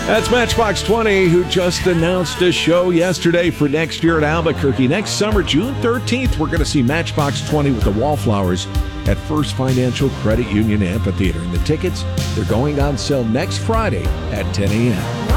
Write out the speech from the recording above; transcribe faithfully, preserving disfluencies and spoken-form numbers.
That's Matchbox twenty, who just announced a show yesterday for next year at Albuquerque. Next summer, June thirteenth, we're going to see Matchbox twenty with the Wallflowers at First Financial Credit Union Amphitheater. And the tickets, they're going on sale next Friday at ten a.m.